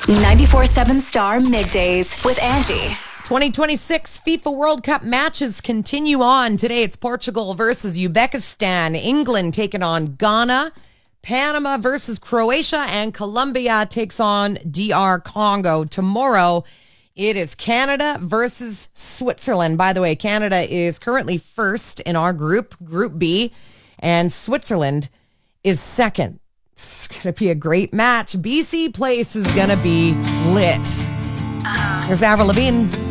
94.7 Star Middays with Angie. 2026 FIFA World Cup matches continue on. Today it's Portugal versus Uzbekistan, England taking on Ghana, Panama versus Croatia, and Colombia takes on DR Congo. Tomorrow it is Canada versus Switzerland. By the way, Canada is currently first in our group, Group B, and Switzerland is second. It's going to be a great match. BC Place is going to be lit. Here's Avril Lavigne.